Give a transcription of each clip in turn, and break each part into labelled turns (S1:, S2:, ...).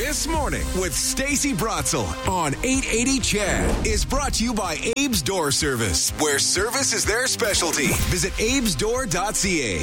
S1: This Morning with Stacey Brotzel on 880 CHED is brought to you by Abe's Door Service, where service is their specialty. Visit abesdoor.ca.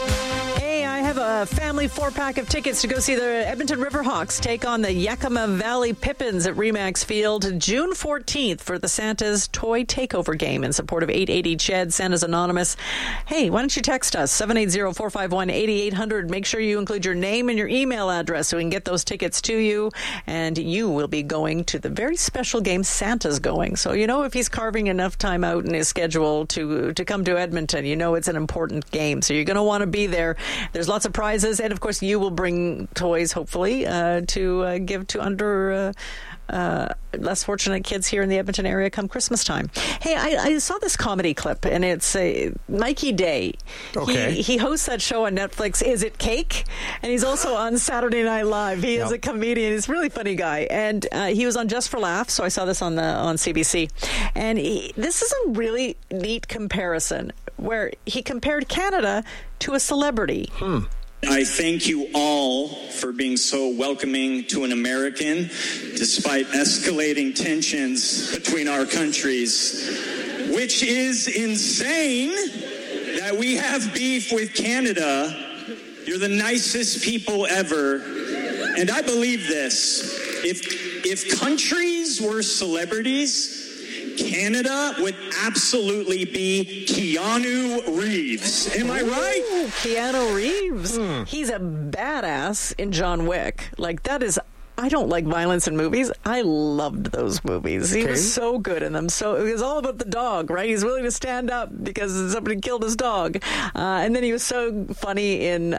S2: I have a family 4-pack of tickets to go see the Edmonton Riverhawks take on the Yakima Valley Pippins at Remax Field June 14th for the Santa's Toy Takeover game in support of 880 CHED, Santa's Anonymous. Hey, why don't you text us, 780-451-8800. Make sure you include your name and your email address so we can get those tickets to you, and you will be going to the very special game Santa's going. So, you know, if he's carving enough time out in his schedule to come to Edmonton, you know it's an important game. So you're going to want to be there. There's lots of prizes, and of course you will bring toys, hopefully, to give to under less fortunate kids here in the Edmonton area come Christmas time. Hey, I saw this comedy clip, and it's Mikey Day.
S3: Okay.
S2: He hosts that show on Netflix, Is It Cake? And he's also on Saturday Night Live. He is a comedian. He's a really funny guy. And he was on Just for Laughs, so I saw this on CBC. And this is a really neat comparison where he compared Canada to a celebrity.
S4: I thank you all for being so welcoming to an American, despite escalating tensions between our countries, which is insane that we have beef with Canada. You're the nicest people ever. And I believe this. If countries were celebrities, Canada would absolutely be Keanu Reeves. Am I right?
S2: Ooh, Keanu Reeves. He's a badass in John Wick. Like, that is... I don't like violence in movies. I loved those movies. He was so good in them. So it was all about the dog, right? He's willing to stand up because somebody killed his dog. And then he was so funny in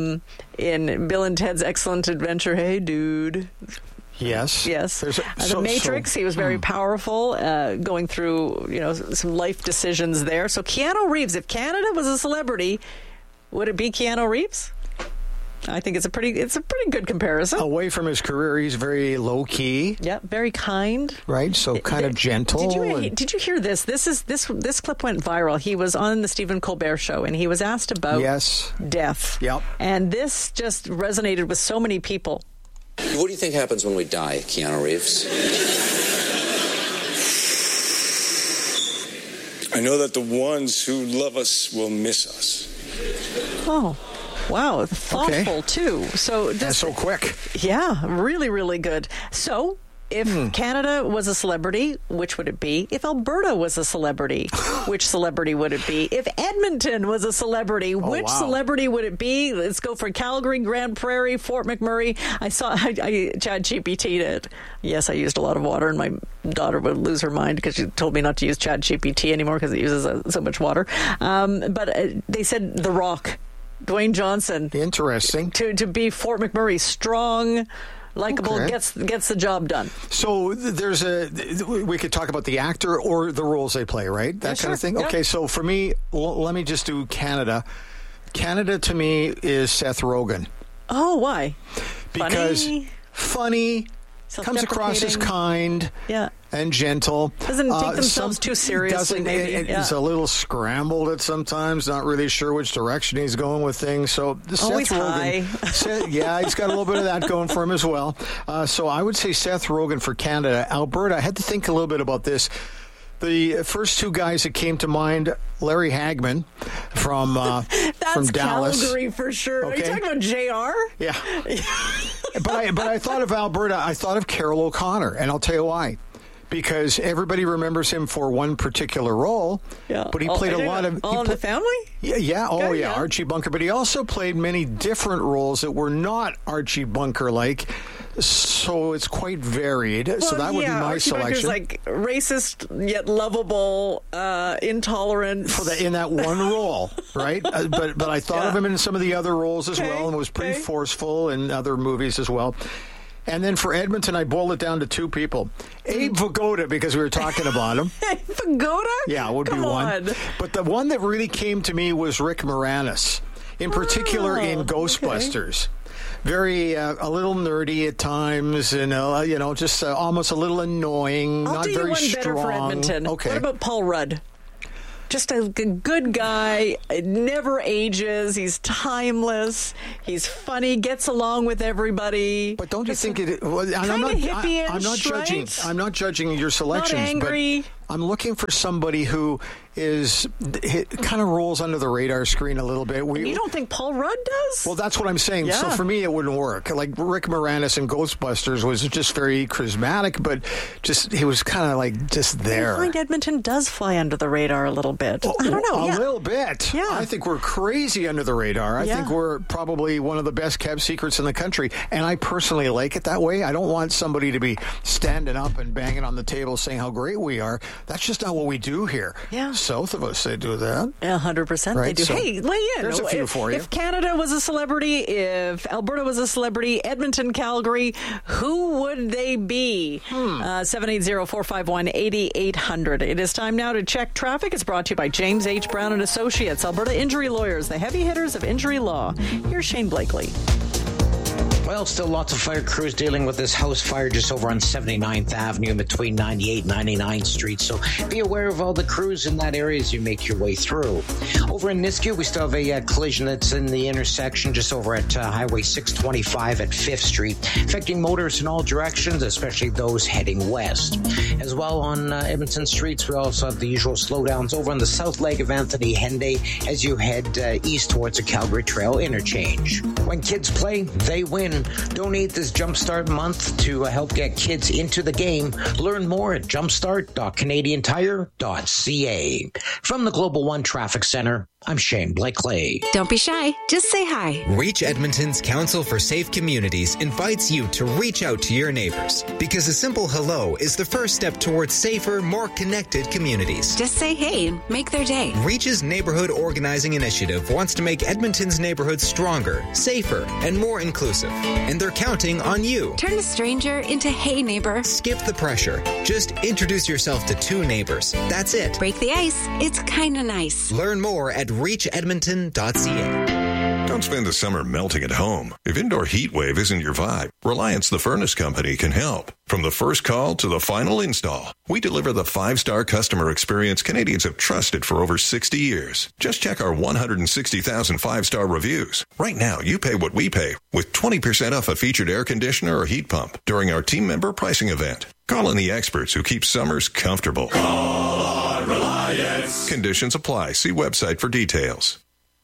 S2: Bill and Ted's Excellent Adventure. Hey, dude.
S3: Yes.
S2: The Matrix, he was very powerful, going through, some life decisions there. So Keanu Reeves, if Canada was a celebrity, would it be Keanu Reeves? I think it's a pretty good comparison.
S3: Away from his career, he's very low key.
S2: Yeah, very kind.
S3: Right, so kind of gentle.
S2: Did you hear this? This clip went viral. He was on the Stephen Colbert Show, and he was asked about death.
S3: Yep.
S2: And this just resonated with so many people.
S5: What do you think happens when we die, Keanu Reeves?
S6: I know that the ones who love us will miss us.
S2: Oh, wow. Thoughtful, too. So
S3: that's so quick.
S2: Yeah, really, really good. So... if Canada was a celebrity, which would it be? If Alberta was a celebrity, which celebrity would it be? If Edmonton was a celebrity, which celebrity would it be? Let's go for Calgary, Grand Prairie, Fort McMurray. I ChatGPT'd it. Yes, I used a lot of water, and my daughter would lose her mind because she told me not to use ChatGPT anymore because it uses so much water. But they said The Rock, Dwayne Johnson.
S3: Interesting.
S2: To be Fort McMurray, strong, likable, gets the job done.
S3: So we could talk about the actor or the roles they play, right? That kind of thing.
S2: Yeah.
S3: Okay, so for me, let me just do Canada. Canada to me is Seth Rogen.
S2: Oh, why?
S3: Because funny comes across as kind and gentle.
S2: Doesn't take themselves too seriously, maybe.
S3: He's a little scrambled at sometimes, not really sure which direction he's going with things. So Seth Rogen, he's got a little bit of that going for him as well. So I would say Seth Rogen for Canada. Alberta, I had to think a little bit about this. The first two guys that came to mind, Larry Hagman from Dallas.
S2: Calgary for sure.
S3: Okay.
S2: Are you talking about JR?
S3: Yeah. But I thought of Alberta. I thought of Carroll O'Connor, and I'll tell you why. Because everybody remembers him for one particular role, but he played a lot of...
S2: All in the Family?
S3: Yeah. Archie Bunker. But he also played many different roles that were not Archie Bunker-like. So it's quite varied. Well, so that would be my
S2: Archie
S3: selection.
S2: Bunker's like racist yet lovable, intolerant
S3: in that one role, right? But I thought of him in some of the other roles as well, and was pretty forceful in other movies as well. And then for Edmonton, I boiled it down to two people. Abe Vigoda, because we were talking about him.
S2: Vigoda?
S3: Yeah, would be one. But the one that really came to me was Rick Moranis, in particular in Ghostbusters. Very, a little nerdy at times, and, just almost a little annoying,
S2: I'll
S3: not
S2: do
S3: very
S2: you one
S3: strong.
S2: better for Edmonton.
S3: Okay.
S2: What about Paul Rudd? Just a good guy, never ages, he's timeless, he's funny, gets along with everybody.
S3: But don't you think it... Well,
S2: I'm not
S3: judging. I'm not judging your selections.
S2: Not angry.
S3: But I'm looking for somebody who kind of rolls under the radar screen a little bit.
S2: You don't think Paul Rudd does?
S3: Well, that's what I'm saying.
S2: Yeah.
S3: So for me, it wouldn't work. Like Rick Moranis in Ghostbusters was just very charismatic, but he was kind of like just there.
S2: I find Edmonton does fly under the radar a little bit. I don't know.
S3: A little bit.
S2: Yeah.
S3: I think we're crazy under the radar. I think we're probably one of the best kept secrets in the country, and I personally like it that way. I don't want somebody to be standing up and banging on the table saying how great we are. That's just not what we do here.
S2: Yeah.
S3: South of us, they do that.
S2: 100%
S3: right?
S2: they do.
S3: So
S2: hey, lay in.
S3: There's a few for you.
S2: If Canada was a celebrity, if Alberta was a celebrity, Edmonton, Calgary, who would they be? 780-451-8800. It is time now to check traffic. It's brought to you by James H. Brown and Associates, Alberta Injury Lawyers, the heavy hitters of injury law. Here's Shane Blakely.
S7: Well, still lots of fire crews dealing with this house fire just over on 79th Avenue between 98 and 99th Street. So be aware of all the crews in that area as you make your way through. Over in Nisku, we still have a collision that's in the intersection just over at Highway 625 at 5th Street, affecting motorists in all directions, especially those heading west. As well on Edmonton streets, we also have the usual slowdowns over on the south leg of Anthony Henday as you head east towards the Calgary Trail interchange. When kids play, they win. Donate this Jumpstart month to help get kids into the game. Learn more at jumpstart.canadiantire.ca. From the Global One Traffic Center, I'm Shane Blakely.
S8: Don't be shy. Just say hi.
S9: Reach Edmonton's Council for Safe Communities invites you to reach out to your neighbors because a simple hello is the first step towards safer, more connected communities.
S8: Just say hey, make their day.
S9: Reach's Neighborhood Organizing Initiative wants to make Edmonton's neighborhoods stronger, safer, and more inclusive. And they're counting on you.
S8: Turn a stranger into hey neighbor.
S9: Skip the pressure. Just introduce yourself to two neighbors. That's it.
S8: Break the ice. It's kind of nice.
S9: Learn more at reachedmonton.ca.
S10: Don't spend the summer melting at home. If indoor heat wave isn't your vibe, Reliance the Furnace Company can help. From the first call to the final install, we deliver the 5-star customer experience Canadians have trusted for over 60 years. Just check our 160,000 5-star reviews. Right now, you pay what we pay with 20% off a featured air conditioner or heat pump during our team member pricing event. Call in the experts who keep summers comfortable.
S11: Call on Reliance.
S10: Conditions apply. See website for details.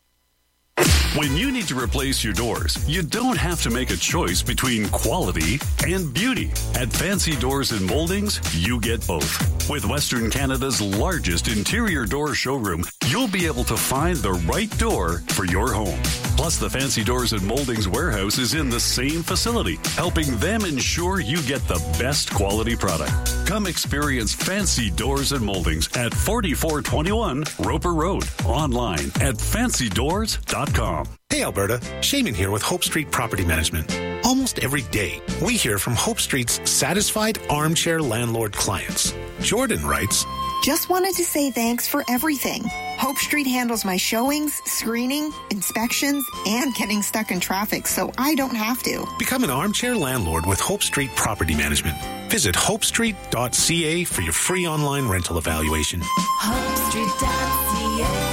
S11: When you need to replace your doors, you don't have to make a choice between quality and beauty. At Fancy Doors and Moldings, you get both. With Western Canada's largest interior door showroom, you'll be able to find the right door for your home. Plus, the Fancy Doors and Moldings warehouse is in the same facility, helping them ensure you get the best quality product. Come experience Fancy Doors and Moldings at 4421 Roper Road. Online at fancydoors.com.
S12: Hey Alberta, Shaman here with Hope Street Property Management. Almost every day, we hear from Hope Street's satisfied armchair landlord clients. Jordan writes,
S13: just wanted to say thanks for everything. Hope Street handles my showings, screening, inspections, and getting stuck in traffic, so I don't have to.
S12: Become an armchair landlord with Hope Street Property Management. Visit hopestreet.ca for your free online rental evaluation.
S14: hopestreet.ca.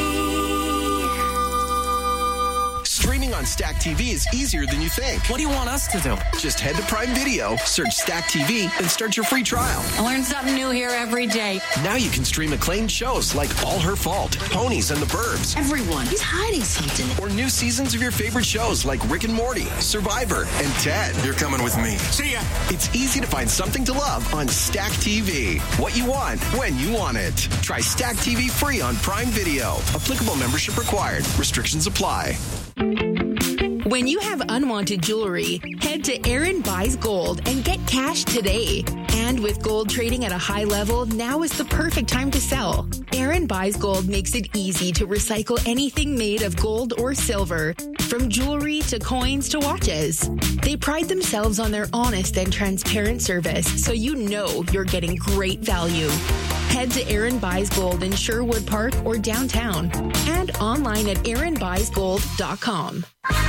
S15: Streaming on Stack TV is easier than you think.
S16: What do you want us to do?
S15: Just head to Prime Video, search Stack TV, and start your free trial.
S14: I learn something new here every day.
S15: Now you can stream acclaimed shows like All Her Fault, Ponies, and The Burbs.
S14: Everyone is hiding something.
S15: Or new seasons of your favorite shows like Rick and Morty, Survivor, and Ted.
S10: You're coming with me.
S15: See ya. It's easy to find something to love on Stack TV. What you want, when you want it. Try Stack TV free on Prime Video. Applicable membership required. Restrictions apply.
S17: When you have unwanted jewelry, head to Aaron Buys Gold and get cash today. And with gold trading at a high level, now is the perfect time to sell. Aaron Buys Gold makes it easy to recycle anything made of gold or silver, from jewelry to coins to watches. They pride themselves on their honest and transparent service, so you know you're getting great value. Head to Aaron Buys Gold in Sherwood Park or downtown, and online at aaronbuysgold.com.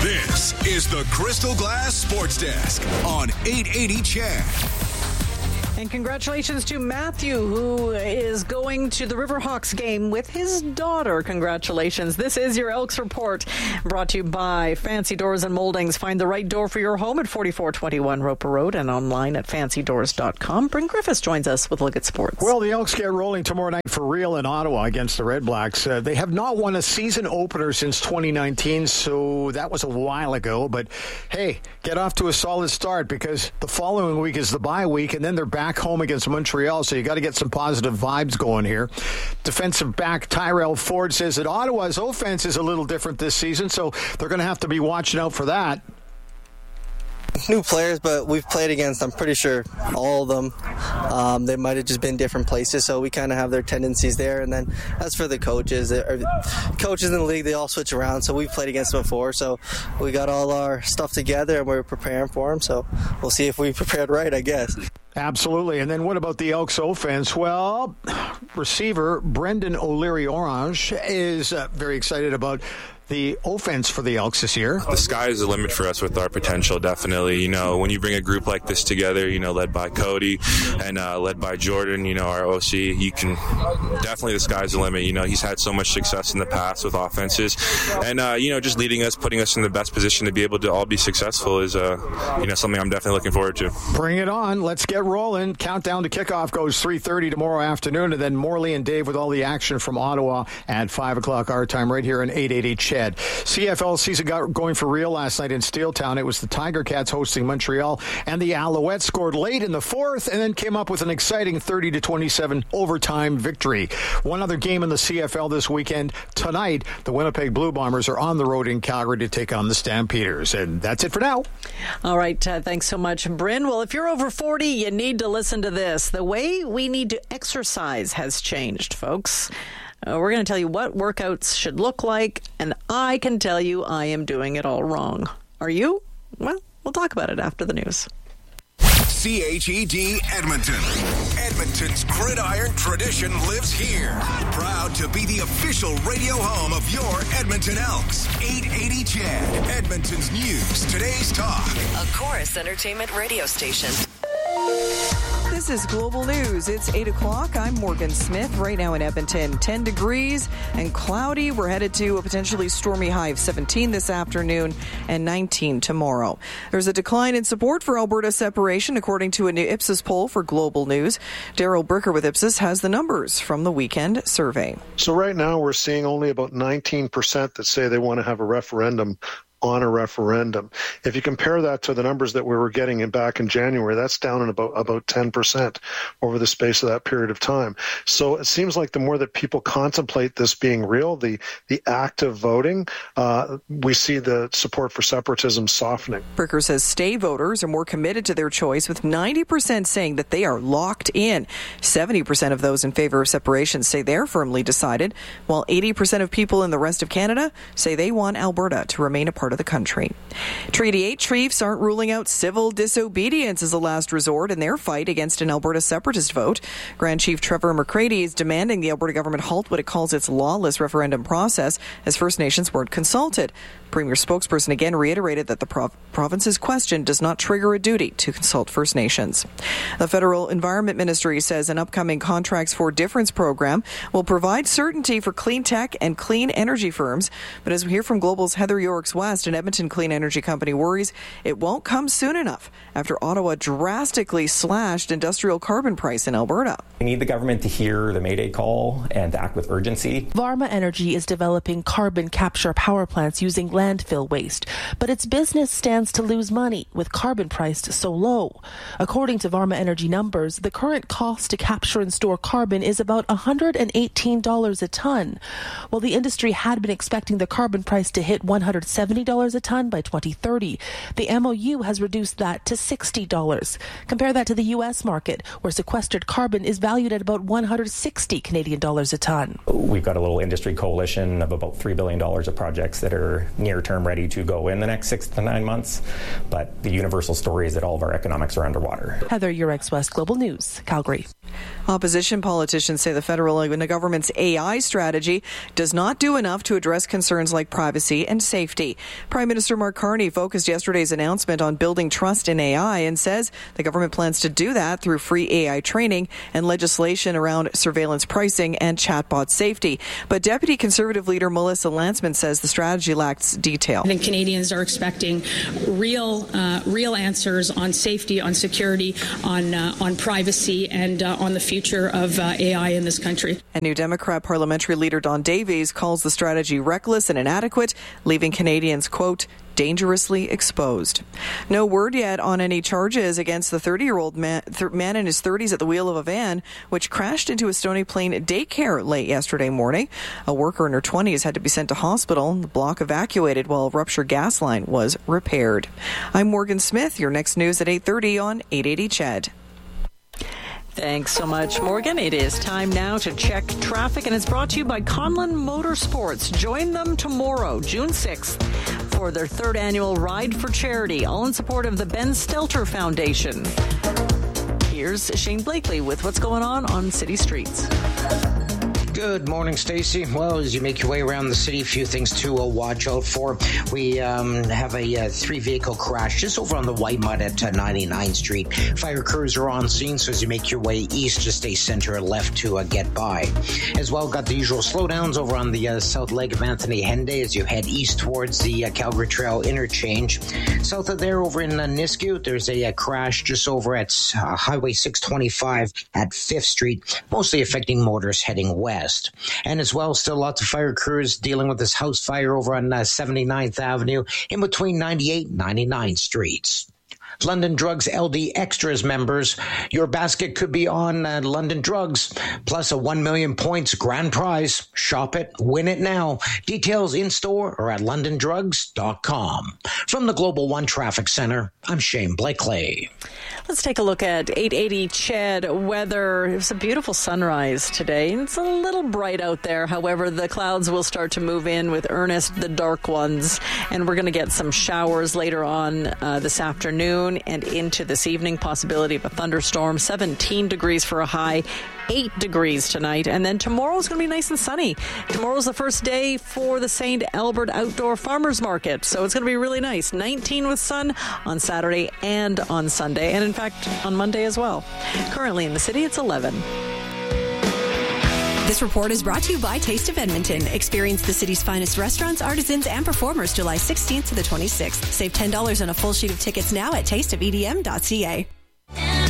S1: This is the Crystal Glass Sports Desk on 880 CHED.
S2: And congratulations to Matthew, who is going to the Riverhawks game with his daughter. Congratulations. This is your Elks Report, brought to you by Fancy Doors and Moldings. Find the right door for your home at 4421 Roper Road and online at fancydoors.com. Bryn Griffiths joins us with a look at sports.
S3: Well, the Elks get rolling tomorrow night for real in Ottawa against the Red Blacks. They have not won a season opener since 2019, so that was a while ago. But, hey, get off to a solid start because the following week is the bye week, and then they're back home against Montreal, so you got to get some positive vibes going here. Defensive back Tyrell Ford says that Ottawa's offense is a little different this season, so they're going to have to be watching out for that.
S16: New players, but we've played against, I'm pretty sure, all of them. They might have just been different places, so we kind of have their tendencies there. And then as for the coaches in the league, they all switch around, so we've played against them before. So we got all our stuff together, and we're preparing for them. So we'll see if we prepared right, I guess.
S3: Absolutely. And then what about the Elks offense? Well, receiver Brendan O'Leary-Orange is very excited about the offense for the Elks this year.
S18: The sky is the limit for us with our potential, definitely. You know, when you bring a group like this together, you know, led by Cody and led by Jordan, you know, our OC, you can definitely, the sky's the limit. You know, he's had so much success in the past with offenses. And, you know, just leading us, putting us in the best position to be able to all be successful is, you know, something I'm definitely looking forward to.
S3: Bring it on. Let's get rolling. Countdown to kickoff goes 3:30 tomorrow afternoon, and then Morley and Dave with all the action from Ottawa at 5 o'clock our time right here on 880 CHED. CFL season got going for real last night in Steeltown. It was the Tiger Cats hosting Montreal, and the Alouettes scored late in the fourth and then came up with an exciting 30-27 overtime victory. One other game in the CFL this weekend. Tonight, the Winnipeg Blue Bombers are on the road in Calgary to take on the Stampeders. And that's it for now.
S2: All right. Thanks so much, Bryn. Well, if you're over 40, you need to listen to this. The way we need to exercise has changed, folks. We're going to tell you what workouts should look like, and I can tell you I am doing it all wrong. Are you? Well, we'll talk about it after the news.
S1: CHED Edmonton. Edmonton's gridiron tradition lives here. Proud to be the official radio home of your Edmonton Elks. 880 CHED, Edmonton's news, today's talk.
S19: A Chorus Entertainment radio station.
S20: This is Global News. It's 8 o'clock. I'm Morgan Smith. Right now in Edmonton, 10 degrees and cloudy. We're headed to a potentially stormy high of 17 this afternoon and 19 tomorrow. There's a decline in support for Alberta separation, according to a new Ipsos poll for Global News. Daryl Bricker with Ipsos has the numbers from the weekend survey.
S21: So right now we're seeing only about 19% that say they want to have a referendum on a referendum. If you compare that to the numbers that we were getting back in January, that's down in about 10% over the space of that period of time. So it seems like the more that people contemplate this being real, the act of voting, we see the support for separatism softening.
S20: Bricker says stay voters are more committed to their choice, with 90% saying that they are locked in. 70% of those in favor of separation say they're firmly decided, while 80% of people in the rest of Canada say they want Alberta to remain a part of the country. Treaty 8 chiefs aren't ruling out civil disobedience as a last resort in their fight against an Alberta separatist vote. Grand Chief Trevor McCready is demanding the Alberta government halt what it calls its lawless referendum process as First Nations weren't consulted. Premier spokesperson again reiterated that the province's question does not trigger a duty to consult First Nations. The Federal Environment Ministry says an upcoming Contracts for Difference program will provide certainty for clean tech and clean energy firms. But as we hear from Global's Heather Yorks West, an Edmonton clean energy company worries it won't come soon enough after Ottawa drastically slashed industrial carbon price in Alberta.
S22: We need the government to hear the Mayday call and to act with urgency.
S23: Varma Energy is developing carbon capture power plants using landfill waste, but its business stands to lose money with carbon priced so low. According to Varma Energy numbers, the current cost to capture and store carbon is about $118 a ton. While the industry had been expecting the carbon price to hit $170 a ton by 2030, the MOU has reduced that to $60. Compare that to the U.S. market, where sequestered carbon is valued at about 160 Canadian dollars a ton.
S22: We've got a little industry coalition of about $3 billion of projects that are near-term ready to go in the next 6 to 9 months, but the universal story is that all of our economics are underwater.
S23: Heather Yurex West, Global News, Calgary.
S20: Opposition politicians say the federal government's AI strategy does not do enough to address concerns like privacy and safety. Prime Minister Mark Carney focused yesterday's announcement on building trust in AI and says the government plans to do that through free AI training and legislation around surveillance pricing and chatbot safety. But Deputy Conservative leader Melissa Lantsman says the strategy lacks detail.
S4: I think Canadians are expecting real answers on safety, on security, on privacy, and on the future of AI in this country.
S20: And New Democrat parliamentary leader Don Davies calls the strategy reckless and inadequate, leaving Canadians, quote, dangerously exposed. No word yet on any charges against the 30-year-old man in his 30s at the wheel of a van, which crashed into a Stony Plain daycare late yesterday morning. A worker in her 20s had to be sent to hospital. The block evacuated while a ruptured gas line was repaired. I'm Morgan Smith. Your next news at 8:30 on 880 CHED.
S2: Thanks so much, Morgan. It is time now to check traffic, and it's brought to you by Conlon Motorsports. Join them tomorrow, June 6th, for their third annual Ride for Charity, all in support of the Ben Stelter Foundation. Here's Shane Blakely with what's going on city streets.
S7: Good morning, Stacey. Well, as you make your way around the city, a few things to watch out for. We have a 3-vehicle crash just over on the White Mud at 99th Street. Fire crews are on scene, so as you make your way east, just stay center left to get by. As well, got the usual slowdowns over on the south leg of Anthony Henday as you head east towards the Calgary Trail interchange. South of there, over in Nisku, there's a crash just over at Highway 625 at 5th Street, mostly affecting motorists heading west. And as well, still lots of fire crews dealing with this house fire over on 79th Avenue in between 98 and 99th Streets. London Drugs LD Extras members, your basket could be on London Drugs, plus a 1 million points grand prize. Shop it, win it now. Details in store or at londondrugs.com. From the Global One Traffic Center, I'm Shane Blakely.
S2: Let's take a look at 880 CHED weather. It was a beautiful sunrise today. It's a little bright out there. However, the clouds will start to move in with earnest, the dark ones. And we're going to get some showers later on this afternoon and into this evening. Possibility of a thunderstorm. 17 degrees for a high. 8 degrees tonight. And then tomorrow's going to be nice and sunny. Tomorrow's the first day for the St. Albert Outdoor Farmers Market. So it's going to be really nice. 19 with sun on Saturday and on Sunday. And in fact, on Monday as well. Currently in the city, it's 11.
S5: This report is brought to you by Taste of Edmonton. Experience the city's finest restaurants, artisans, and performers July 16th to the 26th. Save $10 on a full sheet of tickets now at tasteofedm.ca.